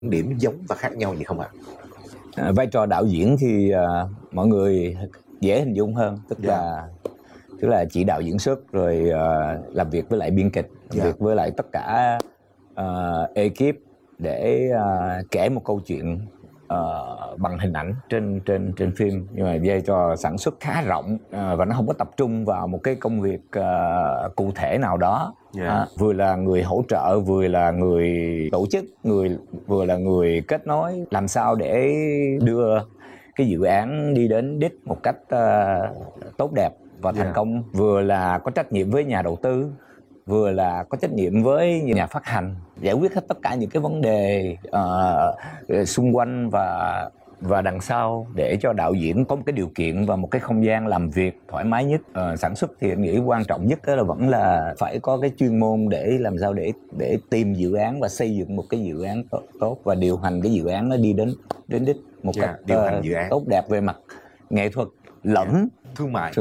điểm giống và khác nhau gì không ạ? Vai trò đạo diễn thì mọi người dễ hình dung hơn, tức là chỉ đạo diễn xuất, rồi làm việc với lại biên kịch, làm việc với lại tất cả ekip để kể một câu chuyện bằng hình ảnh trên phim. Nhưng mà vai trò sản xuất khá rộng và nó không có tập trung vào một cái công việc cụ thể nào đó. Vừa là người hỗ trợ, vừa là người tổ chức, vừa là người kết nối, làm sao để đưa cái dự án đi đến đích một cách tốt đẹp và thành công. Vừa là có trách nhiệm với nhà đầu tư, vừa là có trách nhiệm với nhà phát hành, giải quyết hết tất cả những cái vấn đề xung quanh và đằng sau, để cho đạo diễn có một cái điều kiện và một cái không gian làm việc thoải mái nhất. Sản xuất thì em nghĩ quan trọng nhất là vẫn là phải có cái chuyên môn để làm sao để tìm dự án và xây dựng một cái dự án tốt và điều hành cái dự án nó đi đến đích một cách tốt đẹp về mặt nghệ thuật lẫn thương mại.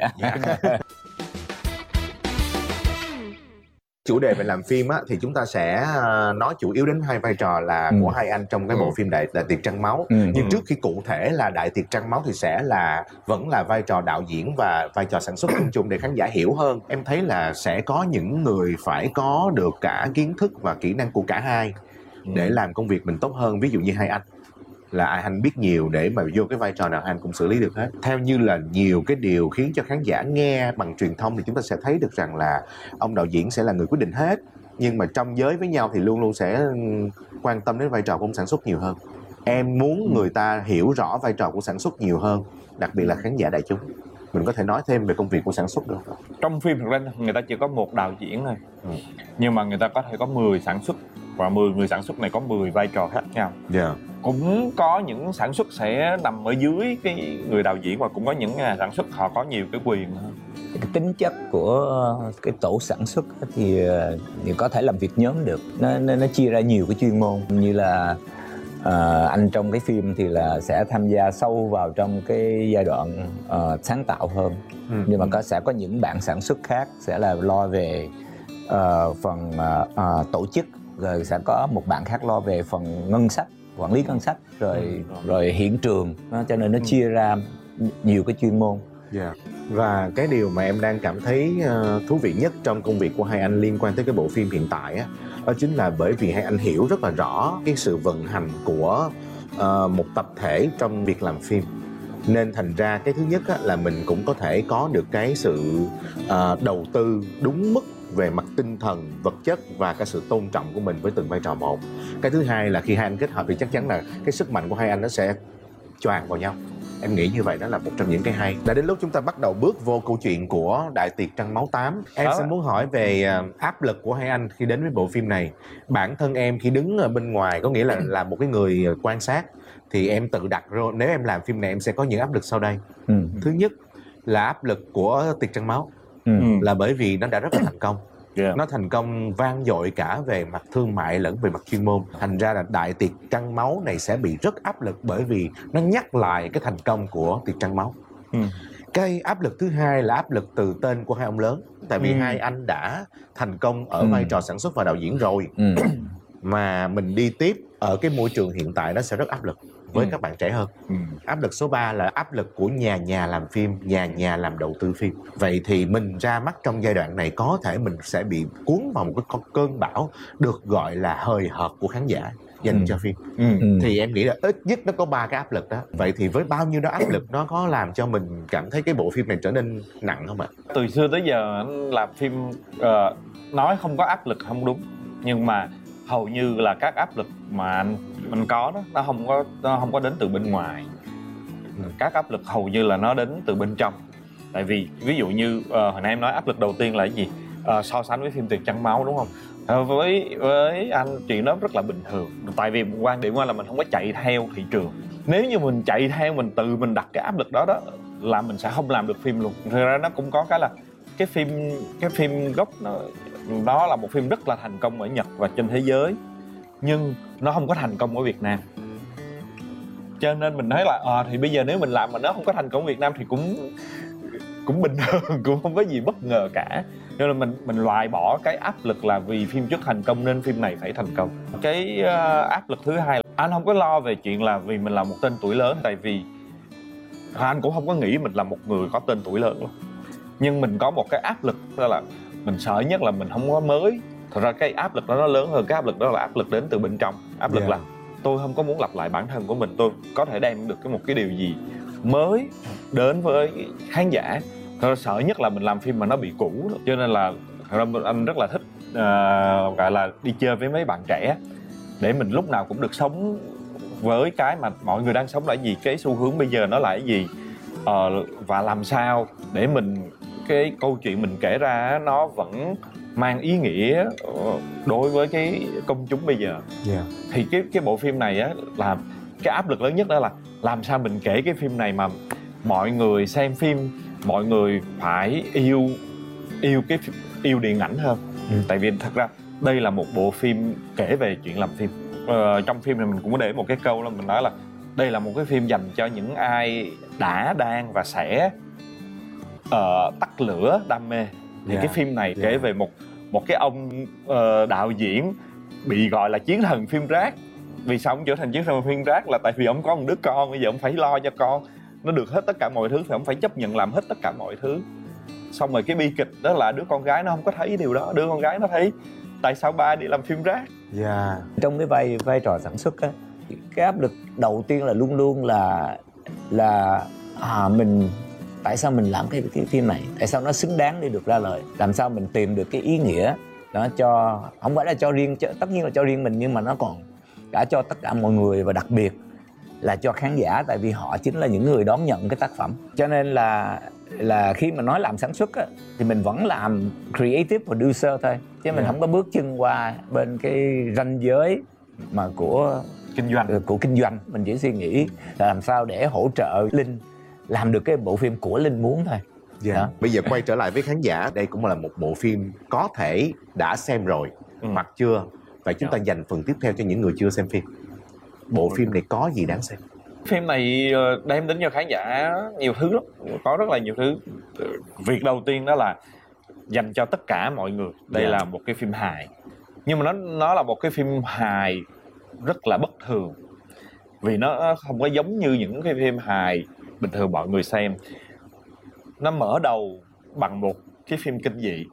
Chủ đề về làm phim á, thì chúng ta sẽ nói chủ yếu đến hai vai trò là của hai anh trong cái bộ phim Đại Tiệc Trăng Máu. Nhưng trước khi cụ thể là Đại Tiệc Trăng Máu thì vẫn là vai trò đạo diễn và vai trò sản xuất chung để khán giả hiểu hơn. Em thấy là sẽ có những người phải có được cả kiến thức và kỹ năng của cả hai để làm công việc mình tốt hơn. Ví dụ như hai anh là anh biết nhiều để mà vô cái vai trò nào anh cũng xử lý được hết. Theo như là nhiều cái điều khiến cho khán giả nghe bằng truyền thông thì chúng ta sẽ thấy được rằng là ông đạo diễn sẽ là người quyết định hết, nhưng mà trong giới với nhau thì luôn luôn sẽ quan tâm đến vai trò của ông sản xuất nhiều hơn. Em muốn người ta hiểu rõ vai trò của sản xuất nhiều hơn, đặc biệt là khán giả đại chúng. Mình có thể nói thêm về công việc của sản xuất được không? Trong phim thực ra người ta chỉ có một đạo diễn thôi, nhưng mà người ta có thể có 10 sản xuất, và 10 người sản xuất này có 10 vai trò khác nhau. Cũng có những sản xuất sẽ nằm ở dưới cái người đạo diễn, và cũng có những nhà sản xuất họ có nhiều cái quyền hơn. Cái tính chất của cái tổ sản xuất thì có thể làm việc nhóm được. Nó chia ra nhiều cái chuyên môn, như là anh trong cái phim thì là sẽ tham gia sâu vào trong cái giai đoạn sáng tạo hơn. Nhưng mà sẽ có những bạn sản xuất khác sẽ là lo về phần tổ chức, rồi sẽ có một bạn khác lo về phần ngân sách, quản lý ngân sách, rồi hiện trường. Cho nên nó chia ra nhiều cái chuyên môn. Và cái điều mà em đang cảm thấy thú vị nhất trong công việc của hai anh liên quan tới cái bộ phim hiện tại á, đó chính là bởi vì hai anh hiểu rất là rõ cái sự vận hành của một tập thể trong việc làm phim. Nên thành ra cái thứ nhất á, là mình cũng có thể có được cái sự đầu tư đúng mức về mặt tinh thần, vật chất và cái sự tôn trọng của mình với từng vai trò một. Cái thứ hai là khi hai anh kết hợp thì chắc chắn là cái sức mạnh của hai anh nó sẽ choàng vào nhau. Em nghĩ như vậy đó là một trong những cái hay. Đã đến lúc chúng ta bắt đầu bước vô câu chuyện của Đại Tiệc Trăng Máu 8. Em sẽ muốn hỏi về áp lực của hai anh khi đến với bộ phim này. Bản thân em khi đứng ở bên ngoài, có nghĩa là một cái người quan sát, thì em tự đặt ra nếu em làm phim này em sẽ có những áp lực sau đây. Thứ nhất là áp lực của Tiệc Trăng Máu, là bởi vì nó đã rất là thành công. Nó thành công vang dội cả về mặt thương mại lẫn về mặt chuyên môn. Thành ra là Đại Tiệc Trăng Máu này sẽ bị rất áp lực, bởi vì nó nhắc lại cái thành công của Tiệc Trăng Máu. Cái áp lực thứ hai là áp lực từ tên của hai ông lớn. Tại vì hai anh đã thành công ở vai trò sản xuất và đạo diễn rồi, mà mình đi tiếp ở cái môi trường hiện tại nó sẽ rất áp lực với các bạn trẻ hơn. Áp lực số 3 là áp lực của nhà làm phim, nhà làm đầu tư phim. Vậy thì mình ra mắt trong giai đoạn này có thể mình sẽ bị cuốn vào một cái cơn bão được gọi là hời hợt của khán giả dành cho phim. Thì em nghĩ là ít nhất nó có 3 cái áp lực đó. Vậy thì với bao nhiêu đó áp lực, nó có làm cho mình cảm thấy cái bộ phim này trở nên nặng không ạ? Từ xưa tới giờ anh làm phim, nói không có áp lực không đúng, nhưng mà hầu như là các áp lực mà anh có đó, nó không có đến từ bên ngoài. Các áp lực hầu như là nó đến từ bên trong. Tại vì ví dụ như hồi nãy em nói áp lực đầu tiên là cái gì? So sánh với phim Tiệc Trăng Máu, đúng không? Với anh chuyện đó rất là bình thường. Tại vì quan điểm là mình không có chạy theo thị trường. Nếu như mình chạy theo, mình tự mình đặt cái áp lực đó là mình sẽ không làm được phim luôn. Thực ra nó cũng có cái là cái phim gốc đó là một phim rất là thành công ở Nhật và trên thế giới, nhưng nó không có thành công ở Việt Nam. Cho nên mình nói là thì bây giờ nếu mình làm mà nó không có thành công ở Việt Nam thì cũng bình thường, cũng không có gì bất ngờ cả. cho nên mình loại bỏ cái áp lực là vì phim trước thành công nên phim này phải thành công. Cái áp lực thứ hai là anh không có lo về chuyện là vì mình là một tên tuổi lớn, tại vì anh cũng không có nghĩ mình là một người có tên tuổi lớn đâu. Nhưng mình có một cái áp lực, đó là mình sợ nhất là mình không có mới. Thật ra cái áp lực đó nó lớn hơn, cái áp lực đó là áp lực đến từ bên trong. Áp lực là tôi không có muốn lặp lại bản thân của mình, tôi có thể đem được một cái điều gì mới đến với khán giả. Thật ra sợ nhất là mình làm phim mà nó bị cũ đó. Cho nên là thật ra anh rất là thích gọi là đi chơi với mấy bạn trẻ, để mình lúc nào cũng được sống với cái mà mọi người đang sống là gì, cái xu hướng bây giờ nó là cái gì, và làm sao để mình cái câu chuyện mình kể ra nó vẫn mang ý nghĩa đối với cái công chúng bây giờ. Thì cái bộ phim này á, là cái áp lực lớn nhất đó là làm sao mình kể cái phim này mà mọi người xem phim, mọi người phải yêu điện ảnh hơn. Tại vì thật ra đây là một bộ phim kể về chuyện làm phim. Trong phim này mình cũng có để một cái câu là mình nói là đây là một cái phim dành cho những ai đã, đang và sẽ tắt lửa đam mê. Thì cái phim này kể về một cái ông đạo diễn bị gọi là chiến thần phim rác. Vì sao ông trở thành chiến thần phim rác? Là tại vì ông có một đứa con, bây giờ ông phải lo cho con nó được hết tất cả mọi thứ, thì ông phải chấp nhận làm hết tất cả mọi thứ. Xong rồi cái bi kịch đó là đứa con gái nó không có thấy điều đó. Đứa con gái nó thấy tại sao ba đi làm phim rác. Trong cái vai trò sản xuất á, cái áp lực đầu tiên là luôn luôn là mình tại sao mình làm cái phim này, tại sao nó xứng đáng để được ra lời, làm sao mình tìm được cái ý nghĩa đó cho, không phải là cho riêng, tất nhiên là cho riêng mình, nhưng mà nó còn cả cho tất cả mọi người, và đặc biệt là cho khán giả, tại vì họ chính là những người đón nhận cái tác phẩm. Cho nên là khi mà nói làm sản xuất á, thì mình vẫn làm creative producer thôi, chứ mình không có bước chân qua bên cái ranh giới mà của kinh doanh. Mình chỉ suy nghĩ là làm sao để hỗ trợ Linh làm được cái bộ phim của Linh muốn thôi. Bây giờ quay trở lại với khán giả, đây cũng là một bộ phim có thể đã xem rồi hoặc chưa. Vậy chúng ta dành phần tiếp theo cho những người chưa xem phim. Bộ phim này có gì đáng xem? Phim này đem đến cho khán giả nhiều thứ lắm, có rất là nhiều thứ. Việc đầu tiên đó là dành cho tất cả mọi người. Đây là một cái phim hài, nhưng mà nó là một cái phim hài rất là bất thường, vì nó không có giống như những cái phim hài bình thường mọi người xem. Nó mở đầu bằng một cái phim kinh dị.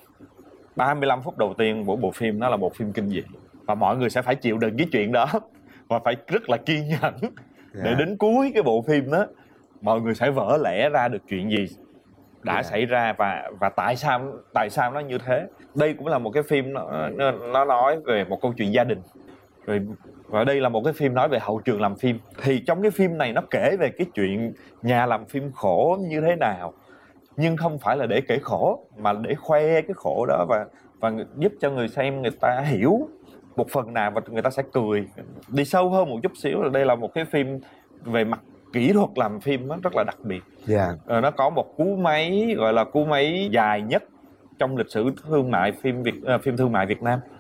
35 phút đầu tiên của bộ phim nó là một phim kinh dị, và mọi người sẽ phải chịu đựng cái chuyện đó và phải rất là kiên nhẫn để đến cuối cái bộ phim đó mọi người sẽ vỡ lẽ ra được chuyện gì đã xảy ra và tại sao nó như thế. Đây cũng là một cái phim nó nói về một câu chuyện gia đình rồi, và đây là một cái phim nói về hậu trường làm phim. Thì trong cái phim này nó kể về cái chuyện nhà làm phim khổ như thế nào, nhưng không phải là để kể khổ mà để khoe cái khổ đó và giúp cho người xem người ta hiểu một phần nào và người ta sẽ cười. Đi sâu hơn một chút xíu là đây là một cái phim về mặt kỹ thuật làm phim, nó rất là đặc biệt. Nó có một cú máy gọi là cú máy dài nhất trong lịch sử thương mại phim thương mại Việt Nam.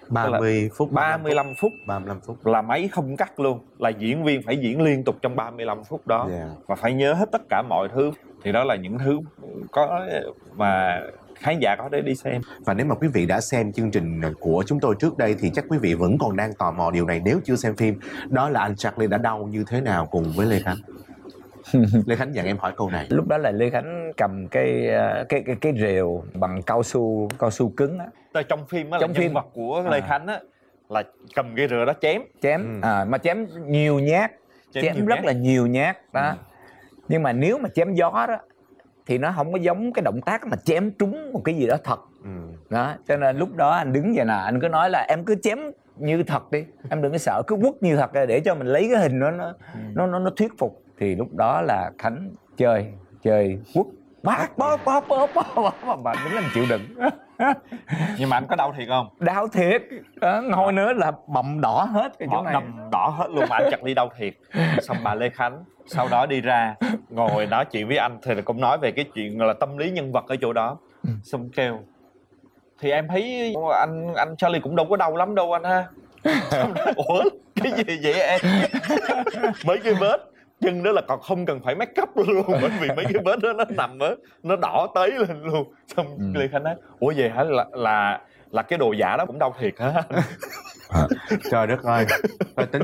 35 phút là máy không cắt luôn, là diễn viên phải diễn liên tục trong 35 phút đó và phải nhớ hết tất cả mọi thứ. Thì đó là những thứ có mà khán giả có thể đi xem. Và nếu mà quý vị đã xem chương trình của chúng tôi trước đây thì chắc quý vị vẫn còn đang tò mò điều này nếu chưa xem phim. Đó là anh Charlie đã đau như thế nào cùng với Lê Khánh? Lê Khánh dặn em hỏi câu này. Lúc đó là Lê Khánh cầm cái rều bằng cao su cứng á. Trong phim á, là nhân vật của Lê Khánh á là cầm cái rều đó chém. Mà chém nhiều nhát, chém rất là nhiều nhát đó. Nhưng mà nếu mà chém gió đó thì nó không có giống cái động tác mà chém trúng một cái gì đó thật. Đó, cho nên lúc đó anh đứng vậy nè, anh cứ nói là em cứ chém như thật đi, em đừng có sợ, cứ quất như thật để cho mình lấy cái hình nó thuyết phục. Thì lúc đó là Khánh chơi quất bóp mà đúng là chịu đựng. Nhưng mà anh có đau thiệt không? Đau thiệt, ngồi nữa là bầm đỏ hết cái chỗ này. Bầm đỏ hết luôn, mà anh Charlie đau thiệt. Xong bà Lê Khánh sau đó đi ra ngồi nói chuyện với anh thì cũng nói về cái chuyện là tâm lý nhân vật ở chỗ đó. Xong kêu thì em thấy anh Charlie cũng đâu có đau lắm đâu anh ha. Xong nói, ủa cái gì vậy em? Mấy cái vết chân đó là còn không cần phải make up luôn, bởi vì mấy cái vết đó nó nằm á, nó đỏ tấy lên luôn. Xong Lê Khánh nói ủa vậy hả, là cái đồ giả đó cũng đau thiệt hả? Trời đất ơi, tính